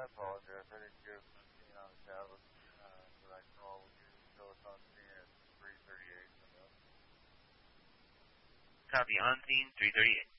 apologize. I didn't give Unseen on the tablet that I call you. So it's Unseen at 338. Copy, Unseen 338.